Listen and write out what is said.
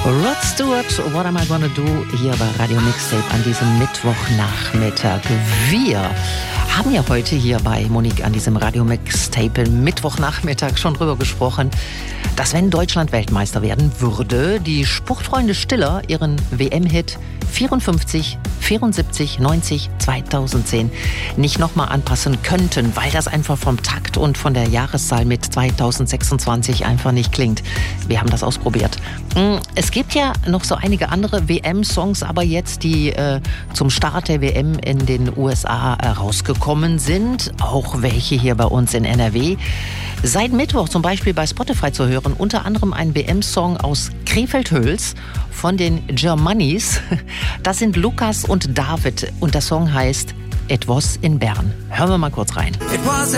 Rod Stewart, What Am I Gonna Do, hier bei Radio Mixtape an diesem Mittwochnachmittag. Wir haben ja heute hier bei Monique an diesem Radio Mixtape Mittwochnachmittag schon drüber gesprochen, dass wenn Deutschland Weltmeister werden würde, die Sportfreunde Stiller ihren WM-Hit 54, 74, 90, 2010 nicht nochmal anpassen könnten, weil das einfach vom Takt und von der Jahreszahl mit 2026 einfach nicht klingt. Wir haben das ausprobiert. Es gibt ja noch so einige andere WM-Songs, aber jetzt, die zum Start der WM in den USA rausgekommen sind, auch welche hier bei uns in NRW. Seit Mittwoch zum Beispiel bei Spotify zu hören, unter anderem ein WM-Song aus Krefeld-Hüls von den Germanis. Das sind Lukas und David und der Song heißt It Was in Bern. Hören wir mal kurz rein. It was